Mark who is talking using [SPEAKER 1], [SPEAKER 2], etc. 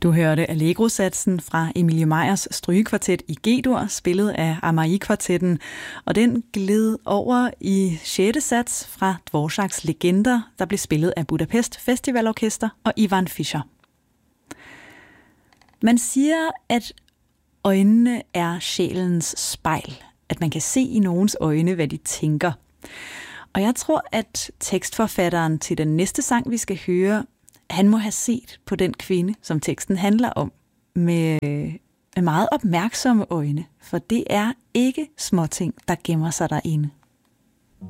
[SPEAKER 1] Du hørte Allegro-satsen fra Emilie Meyers strygekvartet i G-dur, spillet af Amalie-kvartetten, og den gled over i 6. sats fra Dvoraks Legender, der blev spillet af Budapest Festivalorkester og Ivan Fischer. Man siger, at øjnene er sjælens spejl, at man kan se i nogens øjne, hvad de tænker. Og jeg tror, at tekstforfatteren til den næste sang, vi skal høre, han må have set på den kvinde, som teksten handler om, med meget opmærksomme øjne, for det er ikke småting, der gemmer sig derinde.